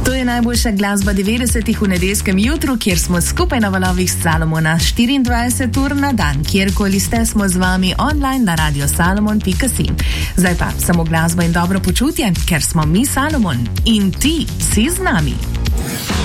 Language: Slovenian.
To je najboljša glasba 90-ih v nedeljskem jutru, kjer smo skupaj na valovih Salomona 24 ur na dan. Kjerkoli ste, smo z vami online na radiosalomon.si. Zdaj pa samo glasba in dobro počutje, ker smo mi Salomon in ti si z nami.